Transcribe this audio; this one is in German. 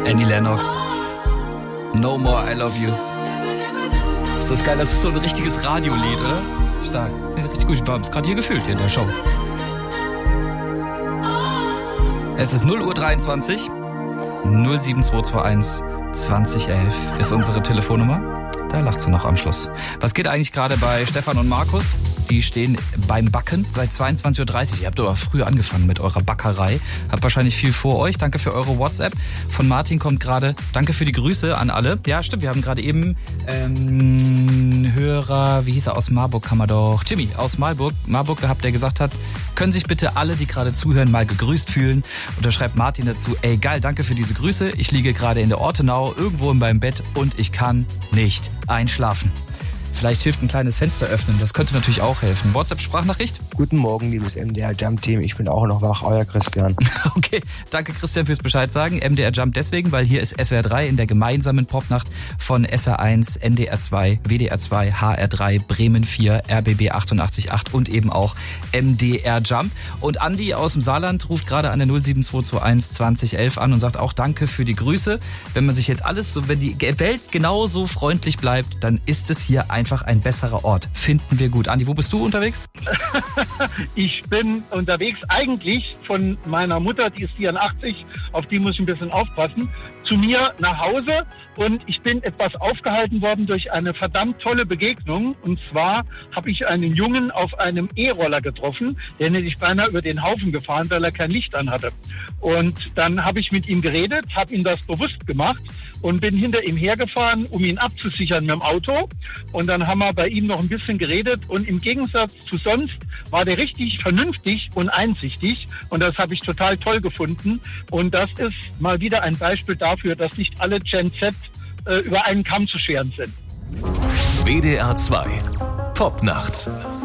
Annie Lennox. No More I Love Yous. Ist das geil? Das ist so ein richtiges Radiolied, oder? Stark. Richtig gut. Wir haben es gerade hier gefühlt hier in der Show. Es ist 0:23 Uhr. 07221 2011 ist unsere Telefonnummer. Da lacht sie noch am Schluss. Was geht eigentlich gerade bei Stefan und Markus? Die stehen beim Backen seit 22:30 Uhr. Ihr habt aber früh angefangen mit eurer Backerei. Habt wahrscheinlich viel vor euch. Danke für eure WhatsApp. Von Martin kommt gerade, danke für die Grüße an alle. Ja, stimmt, wir haben gerade eben Hörer, wie hieß er, aus Marburg haben wir doch, Jimmy aus Marburg gehabt, der gesagt hat, können sich bitte alle, die gerade zuhören, mal gegrüßt fühlen. Und da schreibt Martin dazu, ey geil, danke für diese Grüße. Ich liege gerade in der Ortenau, irgendwo in meinem Bett und ich kann nicht einschlafen. Vielleicht hilft ein kleines Fenster öffnen, das könnte natürlich auch helfen. WhatsApp-Sprachnachricht? Guten Morgen, liebes MDR Jump Team. Ich bin auch noch wach, euer Christian. Okay, danke Christian fürs Bescheid sagen. MDR Jump deswegen, weil hier ist SWR 3 in der gemeinsamen Popnacht von SR1, NDR 2, WDR 2, HR 3, Bremen 4, RBB 88.8 und eben auch MDR Jump. Und Andi aus dem Saarland ruft gerade an der 07221 2011 an und sagt auch danke für die Grüße. Wenn man sich jetzt alles so, wenn die Welt genauso freundlich bleibt, dann ist es hier einfach ein besserer Ort. Finden wir gut. Andi, wo bist du unterwegs? Ich bin unterwegs eigentlich von meiner Mutter, die ist 84, auf die muss ich ein bisschen aufpassen, zu mir nach Hause und ich bin etwas aufgehalten worden durch eine verdammt tolle Begegnung. Und zwar habe ich einen Jungen auf einem E-Roller getroffen, der hätte ich beinahe über den Haufen gefahren, weil er kein Licht an hatte. Und dann habe ich mit ihm geredet, habe ihm das bewusst gemacht und bin hinter ihm hergefahren, um ihn abzusichern mit dem Auto. Und dann haben wir bei ihm noch ein bisschen geredet und im Gegensatz zu sonst war der richtig vernünftig und einsichtig und das habe ich total toll gefunden. Und das ist mal wieder ein Beispiel dafür, dass nicht alle Gen Z über einen Kamm zu scheren sind. WDR 2 Popnacht.